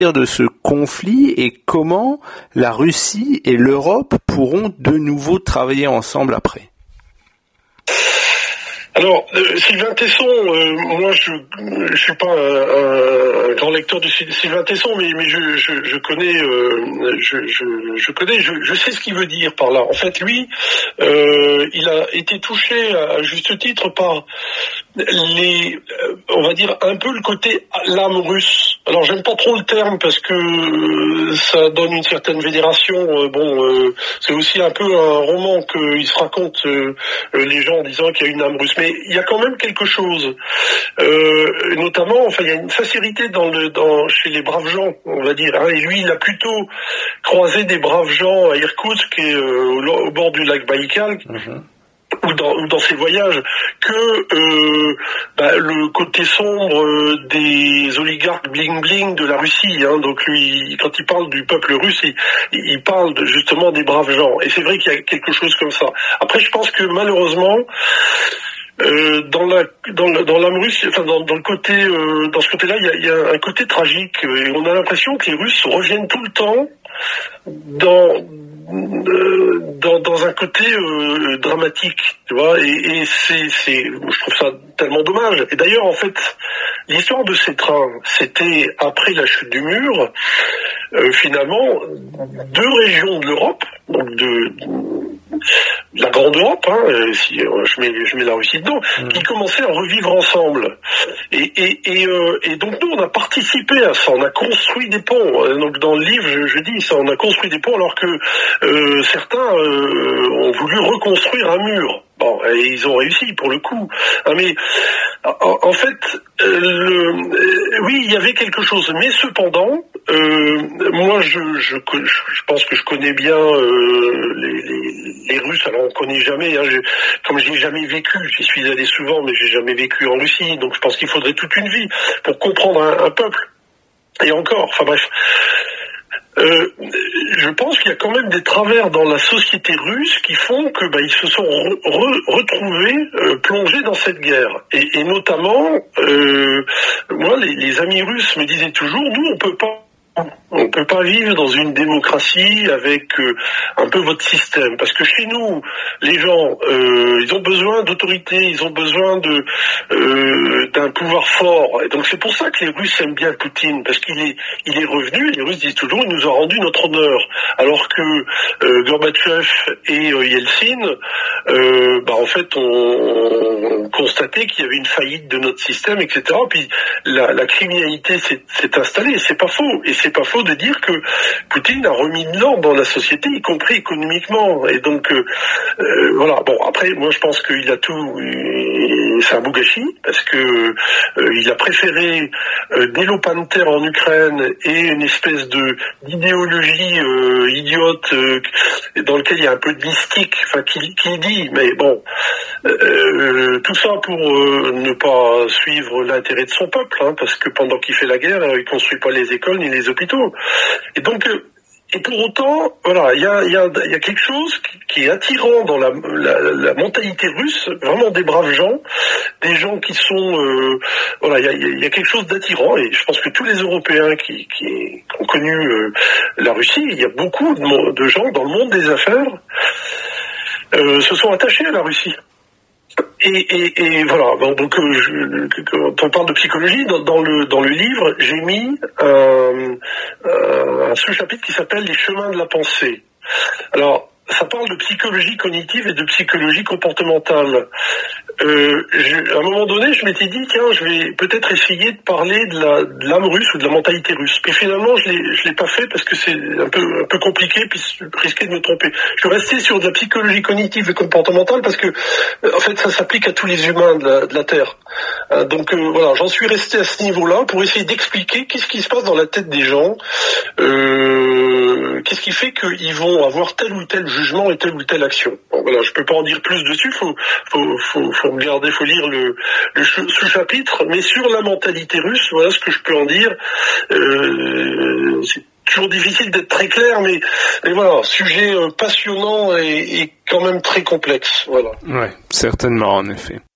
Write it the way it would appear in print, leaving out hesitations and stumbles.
de ce conflit et comment la Russie et l'Europe pourront de nouveau travailler ensemble après? Alors, Sylvain Tesson, moi je suis pas un grand lecteur de Sylvain Tesson, mais je connais, je sais ce qu'il veut dire par là. En fait, lui, il a été touché à juste titre par on va dire un peu le côté l'âme russe. Alors j'aime pas trop le terme parce que ça donne une certaine vénération. C'est aussi un peu un roman qu'il se raconte les gens en disant qu'il y a une âme russe. Mais il y a quand même quelque chose, notamment, enfin, il y a une sincérité chez les braves gens, on va dire. Hein, et lui, il a plutôt croisé des braves gens à Irkoutsk et au bord du lac Baïkal. Ou dans ses voyages, que le côté sombre des oligarques bling-bling de la Russie. Hein. Donc lui, quand il parle du peuple russe, il parle justement des braves gens. Et c'est vrai qu'il y a quelque chose comme ça. Après, je pense que malheureusement, dans l'âme russe, enfin dans le côté, dans ce côté-là, il y a un côté tragique. Et on a l'impression que les Russes reviennent tout le temps dans un côté dramatique, tu vois, et je trouve ça tellement dommage. Et d'ailleurs, en fait, l'histoire de ces trains, c'était après la chute du mur, finalement, deux régions de l'Europe, donc de la grande Europe, hein, si je mets la Russie dedans, qui commençaient à revivre ensemble. Et donc nous, on a participé à ça, on a construit des ponts. Donc dans le livre, je dis ça, on a construit des ponts alors que certains ont voulu reconstruire un mur. Bon, et ils ont réussi pour le coup. Mais en fait, oui, il y avait quelque chose. Mais cependant, moi, je pense que je connais bien les Russes. Alors, on connaît jamais. Hein, comme je n'ai jamais vécu, j'y suis allé souvent, mais j'ai jamais vécu en Russie. Donc, je pense qu'il faudrait toute une vie pour comprendre un peuple. Et encore, enfin bref. Je pense qu'il y a quand même des travers dans la société russe qui font que ils se sont retrouvés plongés dans cette guerre. Et notamment, moi, les amis russes me disaient toujours, nous, on peut pas vivre dans une démocratie avec un peu votre système, parce que chez nous, les gens, ils ont besoin d'autorité, ils ont besoin d'un pouvoir fort, et donc c'est pour ça que les Russes aiment bien Poutine, parce qu'il est revenu, les Russes disent toujours, il nous a rendu notre honneur, alors que Gorbatchev et Yeltsin, en fait, on constatait qu'il y avait une faillite de notre système, etc. Puis la criminalité s'est installée, c'est pas faux, et c'est pas faux de dire que Poutine a remis de l'ordre dans la société, y compris économiquement. Et donc, voilà. Bon, après, moi, je pense qu'il a tout. C'est un gâchis parce que il a préféré des Lopanther en Ukraine et une espèce d'idéologie idiote dans lequel il y a un peu de mystique, enfin, qui dit. Mais bon, tout ça pour ne pas suivre l'intérêt de son peuple, hein, parce que pendant qu'il fait la guerre, il construit pas les écoles ni les hôpitaux. Et donc, et pour autant, voilà, il y a quelque chose qui est attirant dans la mentalité russe, vraiment des braves gens, des gens qui sont, voilà, il y a quelque chose d'attirant. Et je pense que tous les Européens qui ont connu la Russie, il y a beaucoup de gens dans le monde des affaires se sont attachés à la Russie. Et voilà. Donc, quand on parle de psychologie, dans le livre, j'ai mis un sous-chapitre qui s'appelle Les chemins de la pensée. Alors, ça parle de psychologie cognitive et de psychologie comportementale. À un moment donné, je m'étais dit, tiens, je vais peut-être essayer de parler de l'âme russe ou de la mentalité russe. Puis finalement, je l'ai pas fait parce que c'est un peu compliqué, puis je risquais de me tromper. Je suis resté sur de la psychologie cognitive et comportementale parce que, en fait, ça s'applique à tous les humains de la Terre. Donc voilà, j'en suis resté à ce niveau-là pour essayer d'expliquer qu'est-ce qui se passe dans la tête des gens, qu'est-ce qui fait qu'ils vont avoir tel ou tel jugement et telle ou telle action. Bon, voilà, je peux pas en dire plus dessus, faut regarder, faut lire le sous-chapitre, mais sur la mentalité russe, voilà ce que je peux en dire. C'est toujours difficile d'être très clair, mais voilà, sujet passionnant et quand même très complexe. Voilà. Ouais, certainement, en effet.